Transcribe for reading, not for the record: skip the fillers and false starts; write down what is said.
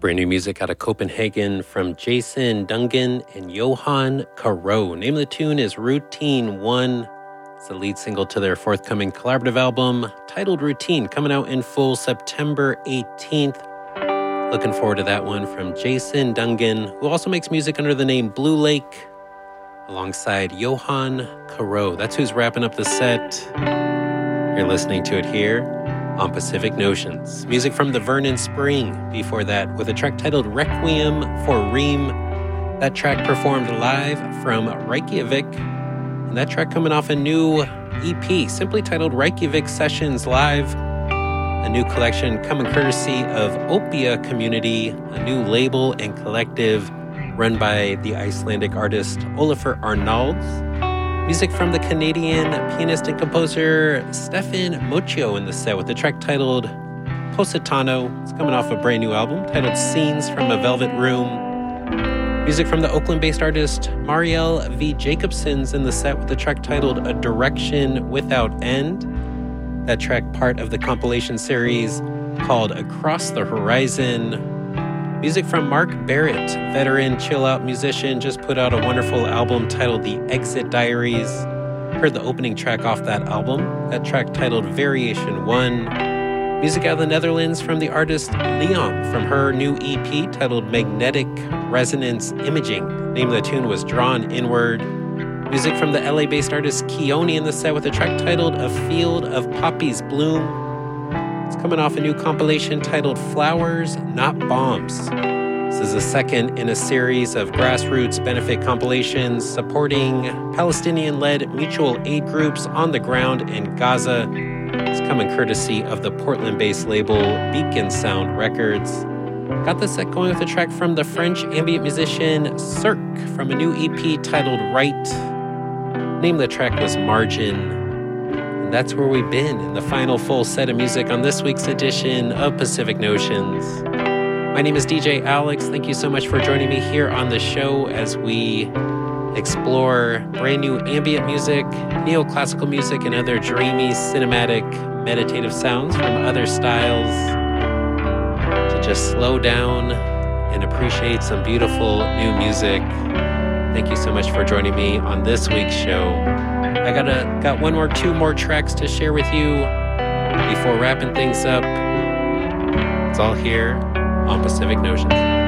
Brand new music out of Copenhagen from Jason Dungan and Johan Caro. Name of the tune is Routine 1. It's the lead single to their forthcoming collaborative album titled Routine, coming out in full September 18th. Looking forward to that one from Jason Dungan, who also makes music under the name Blue Lake, alongside Johan Caro. That's who's wrapping up the set. You're listening to it here on Pacific Notions. Music from the Vernon Spring before that, with a track titled Requiem for Reem. That track performed live from Reykjavik, and that track coming off a new EP simply titled Reykjavik Sessions Live, a new collection coming courtesy of Opia Community, a new label and collective run by the Icelandic artist Olafur Arnalds. Music from the Canadian pianist and composer Stefan Mochio in the set with the track titled Positano. It's coming off a brand new album titled Scenes from a Velvet Room. Music from the Oakland-based artist Marielle V. Jacobson's in the set with the track titled A Direction Without End. That track part of the compilation series called Across the Horizon. Music from Mark Barrett, veteran chill-out musician, just put out a wonderful album titled The Exit Diaries. Heard the opening track off that album, that track titled Variation 1. Music out of the Netherlands from the artist Leon from her new EP titled Magnetic Resonance Imaging. Name of the tune was Drawn Inward. Music from the LA-based artist Keone in the set with a track titled A Field of Poppies Bloom. It's coming off a new compilation titled Flowers, Not Bombs. This is the second in a series of grassroots benefit compilations supporting Palestinian-led mutual aid groups on the ground in Gaza. It's coming courtesy of the Portland-based label Beacon Sound Records. Got the set going with a track from the French ambient musician Cirque from a new EP titled Right. Name of the track was Margin. That's where we've been in the final full set of music on this week's edition of Pacific Notions. My name is DJ Alex. Thank you so much for joining me here on the show as we explore brand new ambient music, neoclassical music, and other dreamy, cinematic, meditative sounds from other styles to just slow down and appreciate some beautiful new music. Thank you so much for joining me on this week's show. I got two more tracks to share with you before wrapping things up. It's all here on Pacific Notions.